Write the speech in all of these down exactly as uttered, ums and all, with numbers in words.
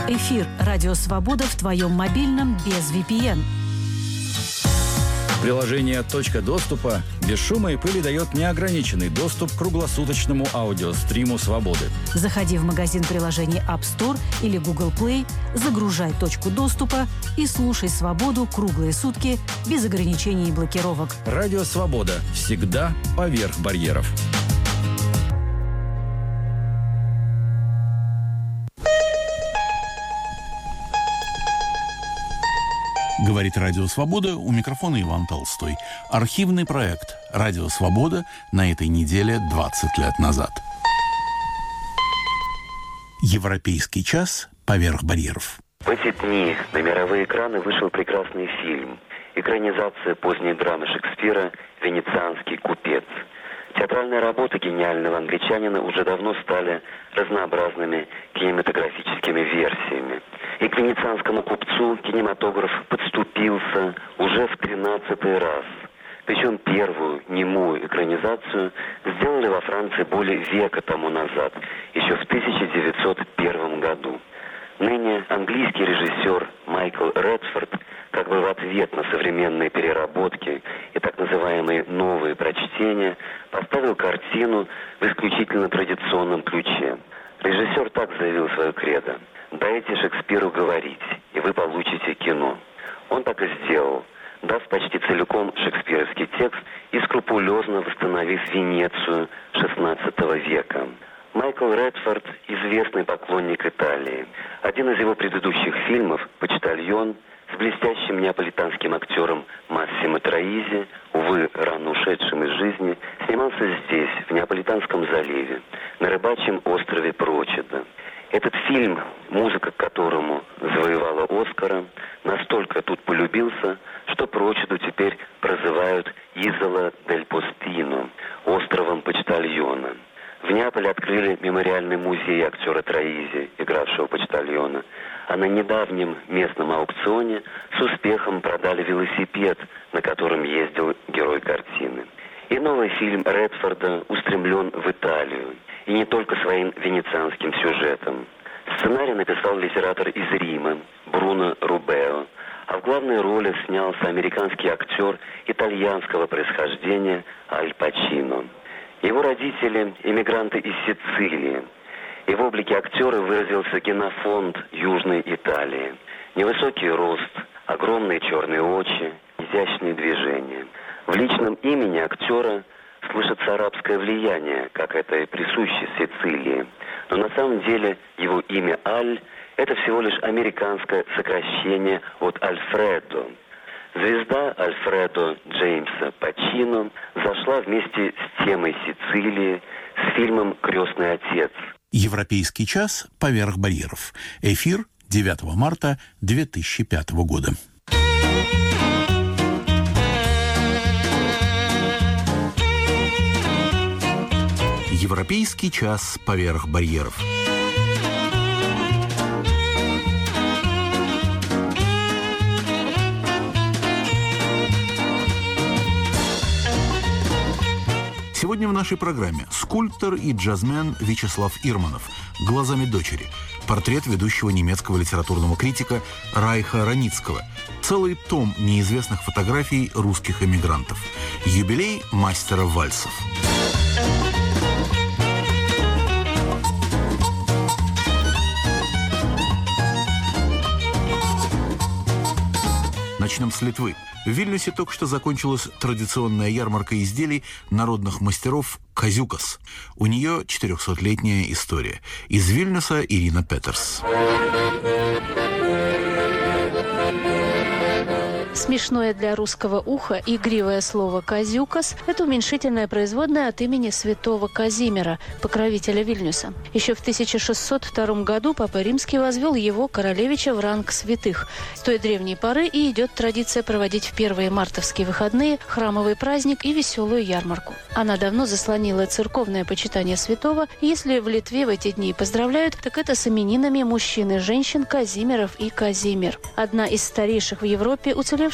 Эфир «Радио Свобода» в твоем мобильном без ви пи эн. Приложение «Точка доступа» без шума и пыли дает неограниченный доступ к круглосуточному аудиостриму «Свободы». Заходи в магазин приложений App Store или Google Play, загружай «Точку доступа» и слушай «Свободу» круглые сутки без ограничений и блокировок. Радио «Свобода» всегда поверх барьеров. Говорит Радио Свобода, у микрофона Иван Толстой. Архивный проект Радио Свобода на этой неделе двадцать лет назад. Европейский час поверх барьеров. В эти дни на мировые экраны вышел прекрасный фильм. Экранизация поздней драмы Шекспира «Венецианский купец». Театральные работы гениального англичанина уже давно стали разнообразными кинематографическими версиями. И к «Венецианскому купцу» кинематограф подступился уже в тринадцатый раз. Причем первую немую экранизацию сделали во Франции более века тому назад, еще в тысяча девятьсот первом году. Ныне английский режиссер Майкл Редфорд, как бы в ответ на современные переработки и так называемые новые прочтения, поставил картину в исключительно традиционном ключе. Режиссер так заявил свое кредо: «Дайте Шекспиру говорить, и вы получите кино». Он так и сделал, дав почти целиком шекспировский текст и скрупулезно восстановив Венецию шестнадцатого века. Майкл Редфорд – известный поклонник Италии. Один из его предыдущих фильмов «Почтальон» с блестящим неаполитанским актером Массимо Троизи, увы, рано ушедшим из жизни, снимался здесь, в Неаполитанском заливе, на рыбачьем острове Прочеда. Этот фильм, музыка к которому завоевала Оскара, настолько тут полюбился, что Прочеду теперь прозывают Изола дель Постино, островом почтальона. В Неаполе открыли мемориальный музей актера Троизи, игравшего почтальона, а на недавнем местном аукционе с успехом продали велосипед, на котором ездил герой картины. И новый фильм Редфорда устремлен в Италию, и не только своим венецианским сюжетом. Сценарий написал литератор из Рима Бруно Рубео, а в главной роли снялся американский актер итальянского происхождения Аль Пачино. Его родители – эмигранты из Сицилии. И в облике актера выразился генофонд Южной Италии. Невысокий рост, огромные черные очи, изящные движения. В личном имени актера слышится арабское влияние, как это и присуще Сицилии. Но на самом деле его имя Аль – это всего лишь американское сокращение от Альфредо. Звезда Альфредо Джеймса Пачино зашла вместе с темой Сицилии с фильмом «Крестный отец». Европейский час поверх барьеров. Эфир девятого марта две тысячи пятого года. Европейский час поверх барьеров. Сегодня в нашей программе скульптор и джазмен Вячеслав Ирманов «Глазами дочери», портрет ведущего немецкого литературного критика Райха Раницкого, целый том неизвестных фотографий русских эмигрантов, юбилей мастера вальсов. Начнем с Литвы. В Вильнюсе только что закончилась традиционная ярмарка изделий народных мастеров «Казюкас». У нее четырехсотлетняя история. Из Вильнюса Ирина Петерс. Смешное для русского уха игривое слово «казюкас» – это уменьшительное производное от имени святого Казимира, покровителя Вильнюса. Еще в тысяча шестьсот втором году Папа Римский возвел его, королевича, в ранг святых. С той древней поры и идет традиция проводить в первые мартовские выходные храмовый праздник и веселую ярмарку. Она давно заслонила церковное почитание святого, и если в Литве в эти дни поздравляют, так это с именинами мужчин и женщин Казимиров и Казимир. Одна из старейших в Европе уцелевших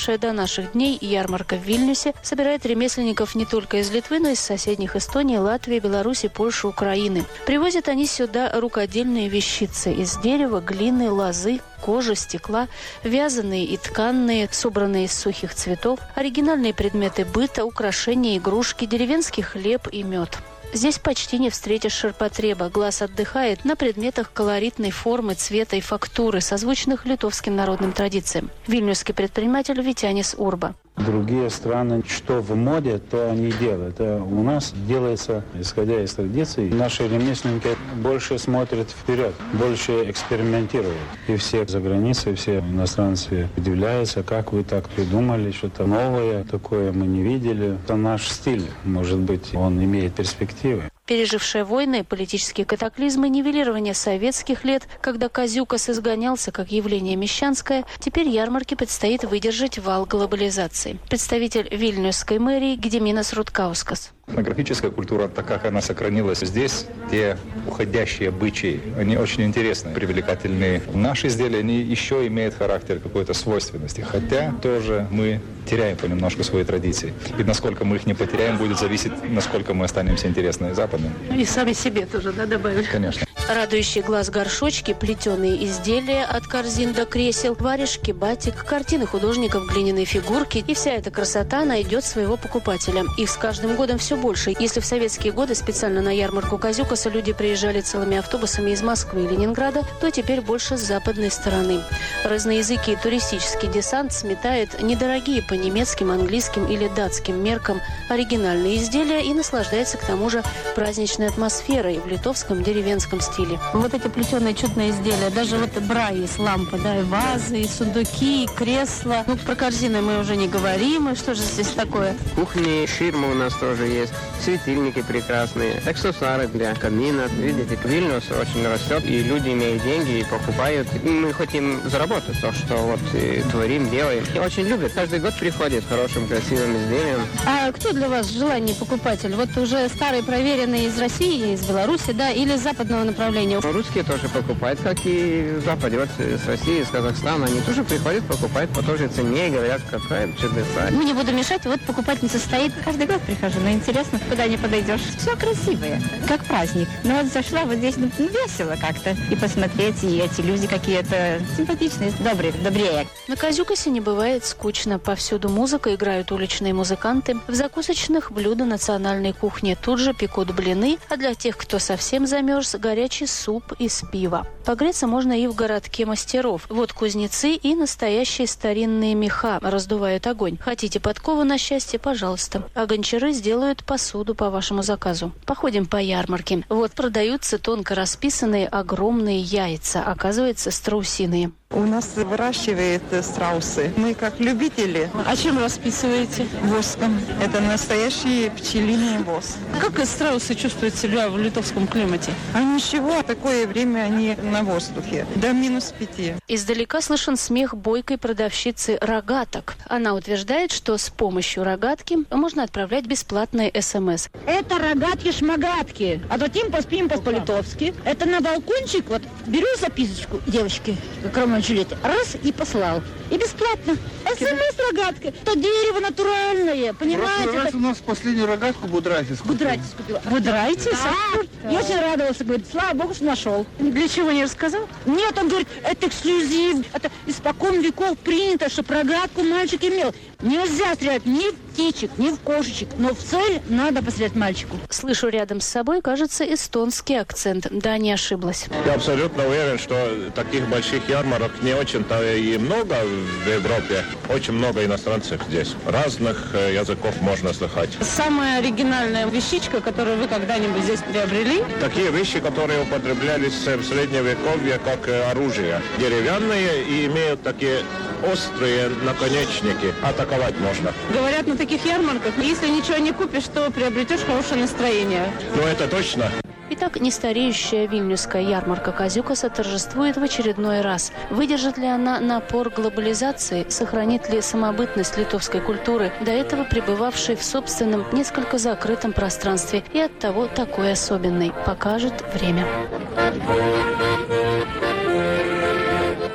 дожившая до наших дней ярмарка в Вильнюсе собирает ремесленников не только из Литвы, но и из соседних Эстонии, Латвии, Беларуси, Польши, Украины. Привозят они сюда рукодельные вещицы из дерева, глины, лозы, кожи, стекла, вязаные и тканные, собранные из сухих цветов, оригинальные предметы быта, украшения, игрушки, деревенский хлеб и мед. Здесь почти не встретишь ширпотреба. Глаз отдыхает на предметах колоритной формы, цвета и фактуры, созвучных литовским народным традициям. Вильнюсский предприниматель Витянис Урба. Другие страны, что в моде, то они делают. А у нас делается, исходя из традиций. Наши ремесленники больше смотрят вперед, больше экспериментируют. И все за границей, все иностранцы удивляются, как вы так придумали, что-то новое, такое мы не видели. Это наш стиль. Может быть, он имеет перспективы. Пережившая войны, политические катаклизмы, нивелирование советских лет, когда козюкас изгонялся как явление мещанское, теперь ярмарке предстоит выдержать вал глобализации. Представитель Вильнюсской мэрии Гедиминас Руткаускас. Этнографическая культура, так как она сохранилась здесь, те уходящие обычаи, они очень интересны, привлекательны. Наши изделия, они еще имеют характер какой-то свойственности, хотя тоже мы теряем понемножку свои традиции. И насколько мы их не потеряем, будет зависеть, насколько мы останемся интересны западным. И сами себе тоже, да, добавили? Конечно. Радующий глаз горшочки, плетеные изделия от корзин до кресел, варежки, батик, картины художников, глиняные фигурки. И вся эта красота найдет своего покупателя. Их с каждым годом все больше. Если в советские годы специально на ярмарку козюкаса люди приезжали целыми автобусами из Москвы и Ленинграда, то теперь больше с западной стороны. Разноязыкий туристический десант сметает недорогие по немецким, английским или датским меркам оригинальные изделия и наслаждается к тому же праздничной атмосферой в литовском деревенском стиле. Вот эти плетеные чудные изделия, даже вот бра есть, лампы, да, и вазы, и сундуки, и кресла. Ну, про корзины мы уже не говорим, и что же здесь такое? Кухни, ширмы у нас тоже есть, светильники прекрасные, аксессуары для камина. Видите, Вильнюс очень растет, и люди имеют деньги и покупают. Мы хотим заработать то, что вот творим, делаем. И очень любят. Каждый год приходит с хорошим, красивым изделием. А кто для вас желанный покупатель? Вот уже старые проверенные из России, из Беларуси, да, или из западного направления? Русские тоже покупают, как и в Западе. Вот с России, из Казахстана. Они тоже приходят, покупают по той же цене, говорят, какая чудеса. Ну, не буду мешать, вот покупательница стоит. Каждый год прихожу, но интересно, куда не подойдешь. Все красивое, как праздник. Но вот зашла вот здесь, ну, весело как-то. И посмотреть, и эти люди какие-то симпатичные, добрые, добрее. На козюкасе не бывает скучно. Повсюду музыка, играют уличные музыканты. В закусочных блюда национальной кухни. Тут же пекут блины, а для тех, кто совсем замерз, горячий суп из пива. Погреться можно и в городке мастеров. Вот кузнецы и настоящие старинные меха раздувают огонь. Хотите подкову на счастье, пожалуйста. А гончары сделают посуду по вашему заказу. Походим по ярмарке. Вот продаются тонко расписанные огромные яйца. Оказывается, страусиные. У нас выращивают страусы. Мы как любители. А чем расписываете? Воском. Это настоящий пчелиный воск. Как страусы чувствуют себя в литовском климате? А ничего, такое время они на воздухе. До минус пяти. Издалека слышен смех бойкой продавщицы рогаток. Она утверждает, что с помощью рогатки можно отправлять бесплатные СМС. Это рогатки-шмагатки. А то тимпас пимпас по-литовски. Это на балкончик, вот, беру записочку девочки, кроме Жилете, раз и послал. И бесплатно. СМС-рогатка. Это дерево натуральное, понимаете? Раз у нас последнюю рогатку Будрайтис купил. Будрайтис купила. Будрайтис? Да. Я очень радовался, говорит, слава богу, что нашел. Для чего не рассказал? Нет, он говорит, это эксклюзив. Это испокон веков принято, чтобы рогатку мальчик имел. Нельзя стрелять ни в птичек, ни в кошечек, но в цель надо пострелять мальчику. Слышу рядом с собой, кажется, эстонский акцент. Да, не ошиблась. Я абсолютно уверен, что таких больших ярмарок не очень-то и много в Европе. Очень много иностранцев здесь. Разных языков можно слыхать. Самая оригинальная вещичка, которую вы когда-нибудь здесь приобрели? Такие вещи, которые употреблялись в средневековье как оружие. Деревянные и имеют такие острые наконечники. Атаковать можно. Говорят, на таких ярмарках, если ничего не купишь, то приобретешь хорошее настроение. Ну, это точно. Итак, нестареющая вильнюсская ярмарка козюкаса торжествует в очередной раз. Выдержит ли она напор глобализации? Сохранит ли самобытность литовской культуры, до этого пребывавшей в собственном, несколько закрытом пространстве и оттого такой особенной? Покажет время.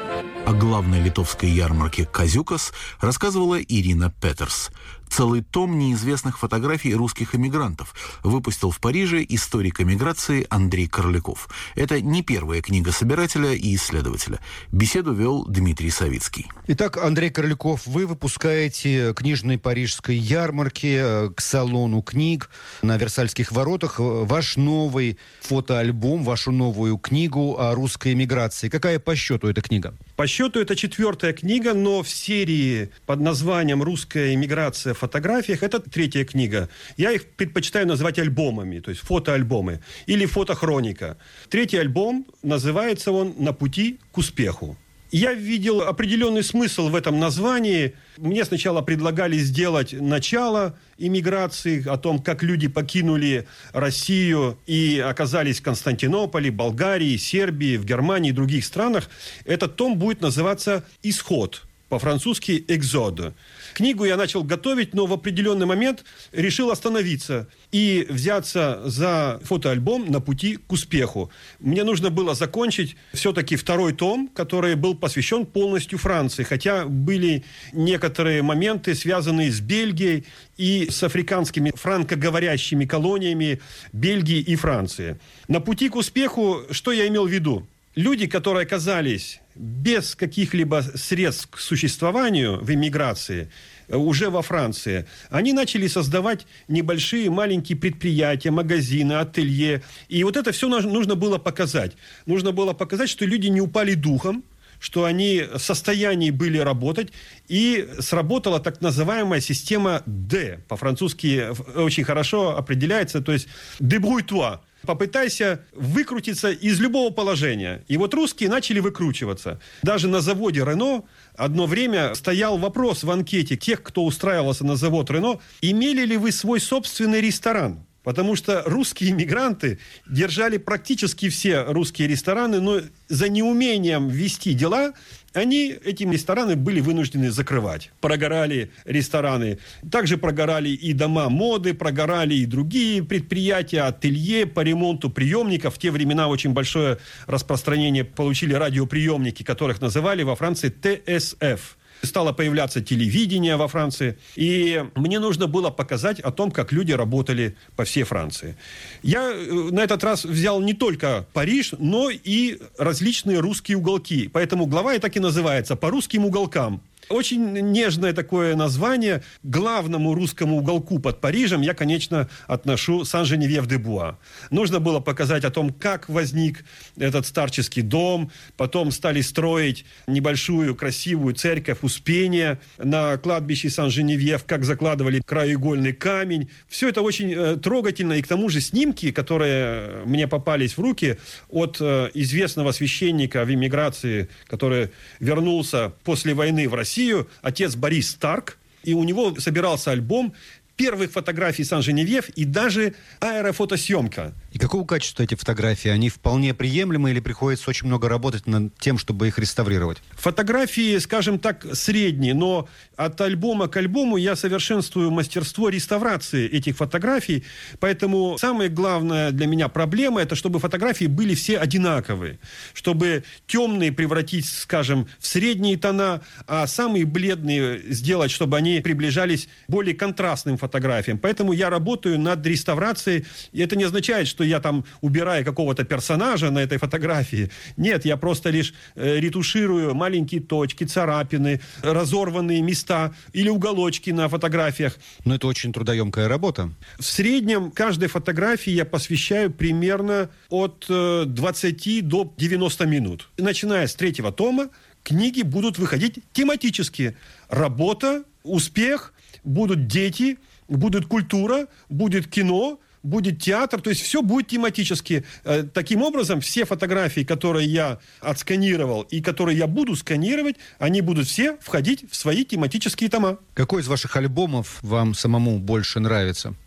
О главной литовской ярмарке «Казюкас» рассказывала Ирина Петерс. Целый том неизвестных фотографий русских эмигрантов выпустил в Париже историк эмиграции Андрей Корляков. Это не первая книга собирателя и исследователя. Беседу вел Дмитрий Савицкий. Итак, Андрей Корляков, вы выпускаете книжной парижской ярмарке к салону книг на Версальских воротах ваш новый фотоальбом, вашу новую книгу о русской эмиграции. Какая по счету эта книга? По счету это четвертая книга, но в серии под названием «Русская эмиграция в фотографиях» это третья книга. Я их предпочитаю называть альбомами, то есть фотоальбомы или фотохроника. Третий альбом, называется он «На пути к успеху». Я видел определенный смысл в этом названии. Мне сначала предлагали сделать начало эмиграции, о том, как люди покинули Россию и оказались в Константинополе, Болгарии, Сербии, в Германии и других странах. Этот том будет называться «Исход». По-французски «Экзод». Книгу я начал готовить, но в определенный момент решил остановиться и взяться за фотоальбом «На пути к успеху». Мне нужно было закончить все-таки второй том, который был посвящен полностью Франции, хотя были некоторые моменты, связанные с Бельгией и с африканскими франкоговорящими колониями Бельгии и Франции. «На пути к успеху» что я имел в виду? Люди, которые оказались без каких-либо средств к существованию в эмиграции, уже во Франции, они начали создавать небольшие маленькие предприятия, магазины, ателье. И вот это все нужно было показать. Нужно было показать, что люди не упали духом, что они в состоянии были работать, и сработала так называемая система «Д». По-французски очень хорошо определяется, то есть «débrouille-toi». Попытайся выкрутиться из любого положения. И вот русские начали выкручиваться. Даже на заводе «Рено» одно время стоял вопрос в анкете тех, кто устраивался на завод «Рено», имели ли вы свой собственный ресторан? Потому что русские иммигранты держали практически все русские рестораны, но за неумением вести дела они эти рестораны были вынуждены закрывать. Прогорали рестораны. Также прогорали и дома моды, прогорали и другие предприятия, ателье по ремонту приемников. В те времена очень большое распространение получили радиоприемники, которых называли во Франции Т С Ф. Стало появляться телевидение во Франции, и мне нужно было показать о том, как люди работали по всей Франции. Я на этот раз взял не только Париж, но и различные русские уголки. Поэтому глава и так и называется «По русским уголкам». Очень нежное такое название. К главному русскому уголку под Парижем я, конечно, отношу Сан-Женевьев-де-Буа. Нужно было показать о том, как возник этот старческий дом. Потом стали строить небольшую красивую церковь Успения на кладбище Сан-Женевьев, как закладывали краеугольный камень. Все это очень э, трогательно. И к тому же снимки, которые мне попались в руки от э, известного священника в эмиграции, который вернулся после войны в Россию, отец Борис Старк, и у него собирался альбом первых фотографий Сан-Женевьев и даже аэрофотосъемка. И какого качества эти фотографии? Они вполне приемлемы или приходится очень много работать над тем, чтобы их реставрировать? Фотографии, скажем так, средние, но от альбома к альбому я совершенствую мастерство реставрации этих фотографий, поэтому самая главная для меня проблема — это чтобы фотографии были все одинаковые, чтобы темные превратить, скажем, в средние тона, а самые бледные сделать, чтобы они приближались к более контрастным фотографиям. Поэтому я работаю над реставрацией, и это не означает, что я там убираю какого-то персонажа на этой фотографии. Нет, я просто лишь э, ретуширую маленькие точки, царапины, разорванные места или уголочки на фотографиях. Но это очень трудоемкая работа. В среднем каждой фотографии я посвящаю примерно от э, двадцати до девяноста минут. Начиная с третьего тома книги будут выходить тематически. Работа, успех, будут дети, будет культура, будет кино, будет театр, то есть все будет тематически. Таким образом, все фотографии, которые я отсканировал и которые я буду сканировать, они будут все входить в свои тематические тома. Какой из ваших альбомов вам самому больше нравится?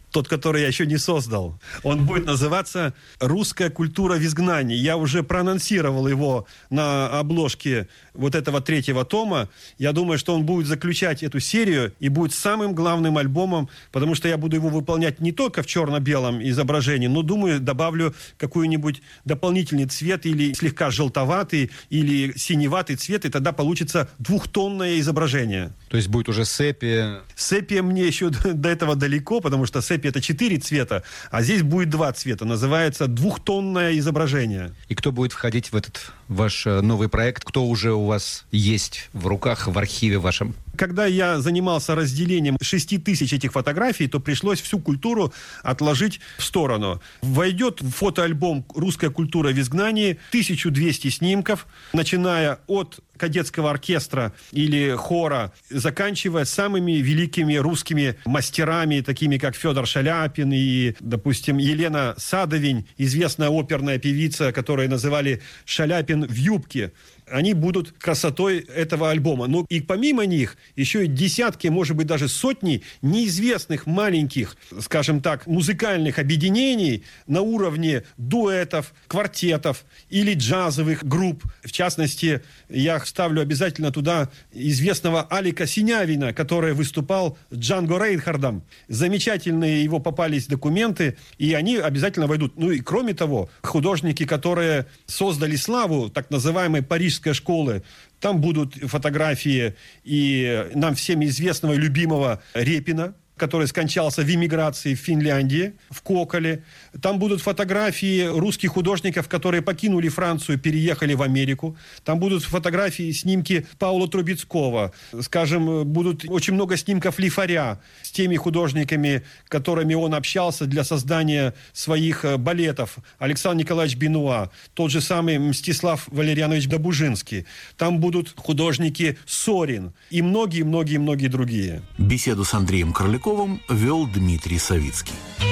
тот, который я еще не создал. Он будет называться «Русская культура в изгнании». Я уже проанонсировал его на обложке вот этого третьего тома. Я думаю, что он будет заключать эту серию и будет самым главным альбомом, потому что я буду его выполнять не только в черно-белом изображении, но, думаю, добавлю какой-нибудь дополнительный цвет или слегка желтоватый, или синеватый цвет, и тогда получится двухтонное изображение. То есть будет уже сепия? Сепия мне еще до этого далеко, потому что сепия — это четыре цвета, а здесь будет два цвета. Называется двухтонное изображение. И кто будет входить в этот ваш новый проект? Кто уже у вас есть в руках, в архиве вашем? Когда я занимался разделением шести тысяч этих фотографий, то пришлось всю культуру отложить в сторону. Войдет в фотоальбом «Русская культура в изгнании» тысяча двести снимков, начиная от кадетского оркестра или хора, заканчивая самыми великими русскими мастерами, такими как Федор Шаляпин и, допустим, Елена Садовень, известная оперная певица, которую называли «Шаляпин в юбке». Они будут красотой этого альбома. Но и помимо них еще и десятки, может быть, даже сотни неизвестных маленьких, скажем так, музыкальных объединений на уровне дуэтов, квартетов или джазовых групп. В частности, я ставлю обязательно туда известного Алика Синявина, который выступал с Джанго Рейнхардом. Замечательные его попались документы, и они обязательно войдут. Ну и кроме того, художники, которые создали славу так называемой парижской школы, там будут фотографии и нам всем известного и любимого Репина, который скончался в эмиграции в Финляндии, в Коколе. Там будут фотографии русских художников, которые покинули Францию, переехали в Америку. Там будут фотографии, снимки Паула Трубецкого. Скажем, будут очень много снимков Лифаря с теми художниками, которыми он общался для создания своих балетов. Александр Николаевич Бенуа, тот же самый Мстислав Валерьянович Добужинский. Там будут художники Сорин и многие-многие-многие другие. Беседу с Андреем Карликовым вел Дмитрий Савицкий.